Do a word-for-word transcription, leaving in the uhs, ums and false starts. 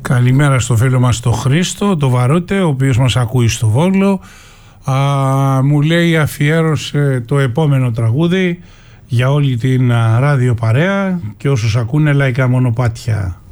Καλημέρα στο φίλο μας το Χρήστο, το Βαρούτε, ο οποίος μας ακούει στο Βόλο. Α, μου λέει αφιέρωσε το επόμενο τραγούδι για όλη την ράδιο παρέα και όσους ακούνε λαϊκά μονοπάτια.